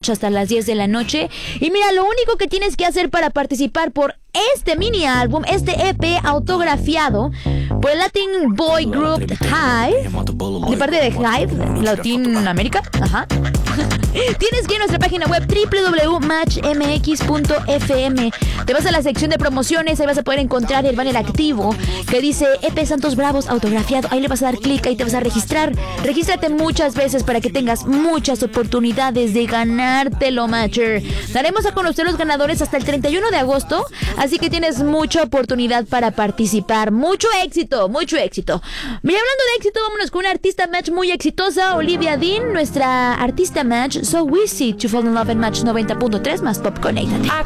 Match hasta las 10 de la noche. Y mira, lo único que tienes que hacer para participar por este mini álbum, este EP autografiado por el Latin Boy Group Hive, de parte de Hive, Latinoamérica, ajá. Tienes que ir a nuestra página web www.matchmx.fm. Te vas a la sección de promociones, ahí vas a poder encontrar el banner activo que dice EP Santos Bravos autografiado. Ahí le vas a dar clic, ahí te vas a registrar. Regístrate muchas veces para que tengas muchas oportunidades de ganártelo, Matcher. Daremos a conocer los ganadores hasta el 31 de agosto, así que tienes mucha oportunidad para participar. Mucho éxito, mucho éxito. Mira, hablando de éxito, vámonos con una artista Match muy exitosa, Olivia Dean, nuestra artista Match, So Easy to Fall in Love en Match 90.3 más Pop. Conéctate.